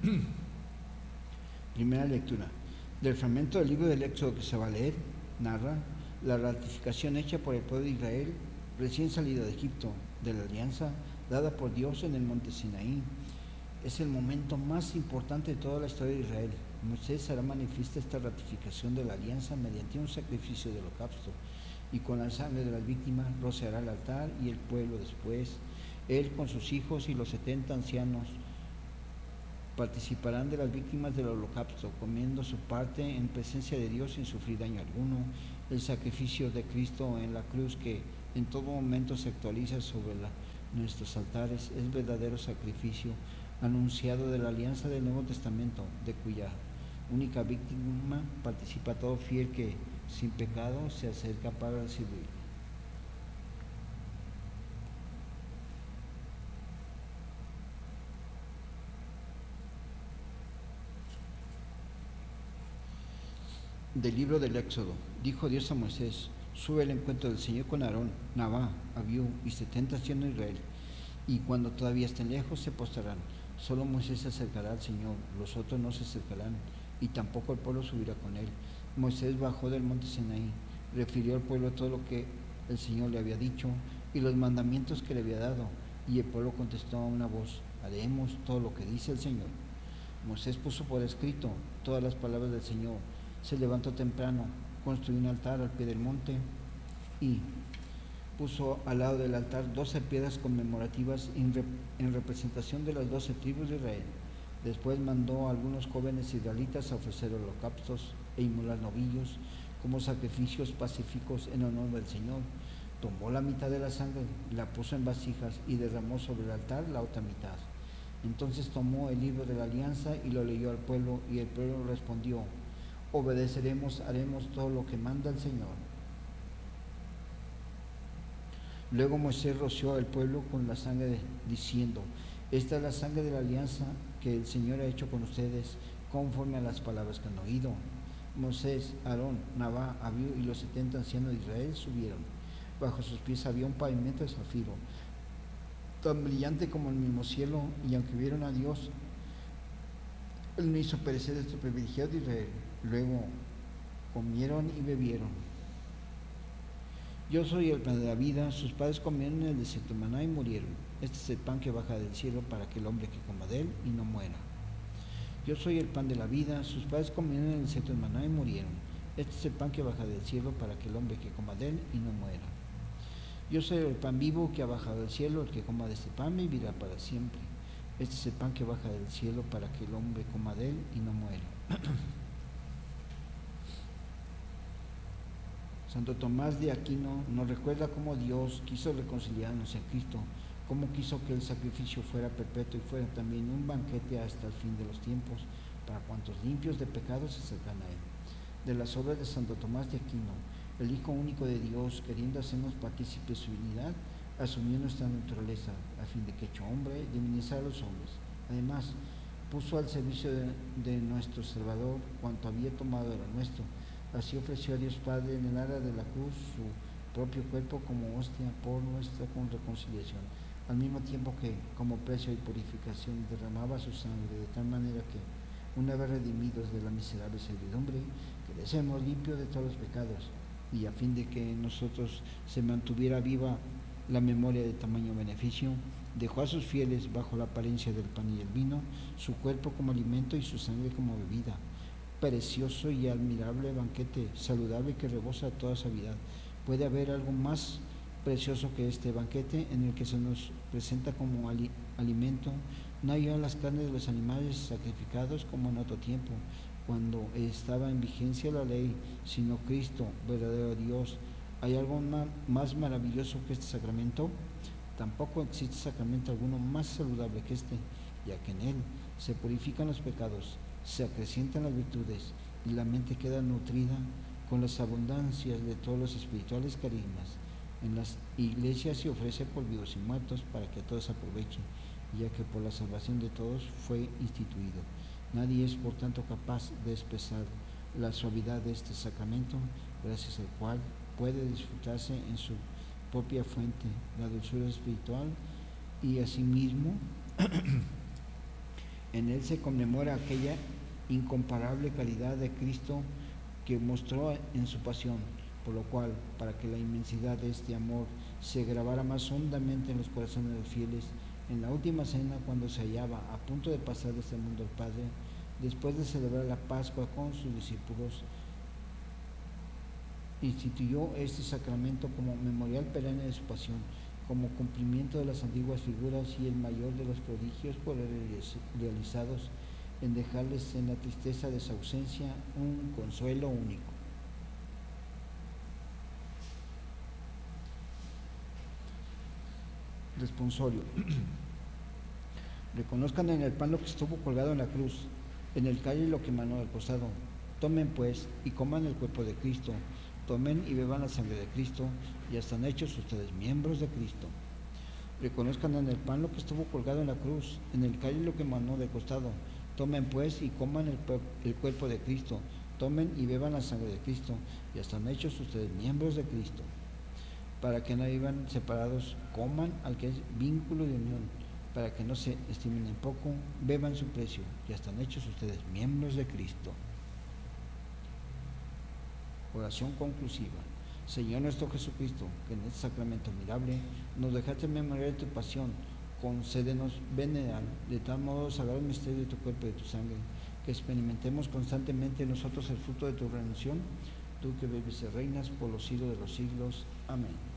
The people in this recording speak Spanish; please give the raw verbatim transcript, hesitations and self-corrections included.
Primera lectura. Del fragmento del libro del Éxodo que se va a leer, narra la ratificación hecha por el pueblo de Israel recién salido de Egipto, de la alianza dada por Dios en el monte Sinaí. Es el momento más importante de toda la historia de Israel. Moisés hará manifiesta esta ratificación de la alianza mediante un sacrificio de holocausto, y con la sangre de las víctimas rociará el altar y el pueblo después. Él con sus hijos y los setenta ancianos participarán de las víctimas del holocausto, comiendo su parte en presencia de Dios sin sufrir daño alguno. El sacrificio de Cristo en la cruz, que en todo momento se actualiza sobre la, nuestros altares, es verdadero sacrificio anunciado de la alianza del Nuevo Testamento, de cuya única víctima participa todo fiel que sin pecado se acerca para recibir. Del libro del Éxodo. Dijo Dios a Moisés: sube al encuentro del Señor con Aarón, Nabá, Abiú y setenta ancianos de Israel, y cuando todavía estén lejos se postrarán. Solo Moisés se acercará al Señor, los otros no se acercarán, y tampoco el pueblo subirá con él. Moisés bajó del monte Sinaí, refirió al pueblo todo lo que el Señor le había dicho y los mandamientos que le había dado, y el pueblo contestó a una voz: haremos todo lo que dice el Señor. Moisés puso por escrito todas las palabras del Señor. Se levantó temprano, construyó un altar al pie del monte y puso al lado del altar doce piedras conmemorativas en, rep en representación de las doce tribus de Israel. Después mandó a algunos jóvenes israelitas a ofrecer holocaustos e inmolar novillos como sacrificios pacíficos en honor del Señor. Tomó la mitad de la sangre, la puso en vasijas y derramó sobre el altar la otra mitad. Entonces tomó el libro de la alianza y lo leyó al pueblo, y el pueblo respondió: obedeceremos, haremos todo lo que manda el Señor. Luego Moisés roció al pueblo con la sangre de, diciendo: esta es la sangre de la alianza que el Señor ha hecho con ustedes, conforme a las palabras que han oído. Moisés, Aarón, Nabá, Abiú y los setenta ancianos de Israel subieron. Bajo sus pies había un pavimento de zafiro, tan brillante como el mismo cielo, y aunque vieron a Dios, Él no hizo perecer estos privilegiados de Israel. Luego comieron y bebieron. Yo soy el pan de la vida. Sus padres comieron en el desierto de maná y murieron. Este es el pan que baja del cielo para que el hombre que coma de él y no muera. Yo soy el pan de la vida. Sus padres comieron en el desierto de maná y murieron. Este es el pan que baja del cielo para que el hombre que coma de él y no muera. Yo soy el pan vivo que ha bajado del cielo. El que coma de este pan vivirá para siempre. Este es el pan que baja del cielo para que el hombre coma de él y no muera. Santo Tomás de Aquino nos recuerda cómo Dios quiso reconciliarnos en Cristo, cómo quiso que el sacrificio fuera perpetuo y fuera también un banquete hasta el fin de los tiempos para cuantos limpios de pecado se acercan a Él. De las obras de Santo Tomás de Aquino, el Hijo único de Dios, queriendo hacernos partícipes de su divinidad, asumió nuestra naturaleza, a fin de que, hecho hombre, diviniza a los hombres. Además, puso al servicio de, de nuestro Salvador cuanto había tomado era nuestro. Así ofreció a Dios Padre en el ara de la cruz su propio cuerpo como hostia por nuestra reconciliación, al mismo tiempo que, como precio y purificación, derramaba su sangre, de tal manera que, una vez redimidos de la miserable servidumbre, quedásemos limpios de todos los pecados, y a fin de que en nosotros se mantuviera viva la memoria de tamaño beneficio, dejó a sus fieles, bajo la apariencia del pan y el vino, su cuerpo como alimento y su sangre como bebida. Precioso y admirable banquete, saludable, que rebosa toda sabiedad. ¿Puede haber algo más precioso que este banquete, en el que se nos presenta como ali alimento no ya las carnes de los animales sacrificados como en otro tiempo, cuando estaba en vigencia la ley, sino Cristo, verdadero Dios? ¿Hay algo más maravilloso que este sacramento? Tampoco existe sacramento alguno más saludable que este, ya que en él se purifican los pecados, se acrecientan las virtudes y la mente queda nutrida con las abundancias de todos los espirituales carismas. En las iglesias se ofrece por vivos y muertos para que todos aprovechen, ya que por la salvación de todos fue instituido. Nadie es por tanto capaz de expresar la suavidad de este sacramento, gracias al cual puede disfrutarse en su propia fuente la dulzura espiritual y asimismo En él se conmemora aquella incomparable caridad de Cristo que mostró en su pasión, por lo cual, para que la inmensidad de este amor se grabara más hondamente en los corazones de los fieles, en la última cena, cuando se hallaba a punto de pasar de este mundo al Padre, después de celebrar la Pascua con sus discípulos, instituyó este sacramento como memorial perenne de su pasión, como cumplimiento de las antiguas figuras y el mayor de los prodigios por él realizados, en dejarles en la tristeza de su ausencia un consuelo único. Responsorio. Reconozcan en el pan lo que estuvo colgado en la cruz, en el cáliz lo que emanó del costado. Tomen pues y coman el cuerpo de Cristo, tomen y beban la sangre de Cristo, ya están hechos ustedes miembros de Cristo. Reconozcan en el pan lo que estuvo colgado en la cruz, en el cáliz lo que emanó del costado. Tomen pues y coman el, el cuerpo de Cristo, tomen y beban la sangre de Cristo, ya están hechos ustedes miembros de Cristo. Para que no vivan separados, coman al que es vínculo de unión, para que no se estimen en poco, beban su precio, ya están hechos ustedes miembros de Cristo. Oración conclusiva. Señor nuestro Jesucristo, que en este sacramento admirable nos dejaste memoria de tu pasión, concédenos venerar de tal modo sagrado el misterio de tu cuerpo y de tu sangre, que experimentemos constantemente en nosotros el fruto de tu redención, tú que vives y reinas por los siglos de los siglos. Amén.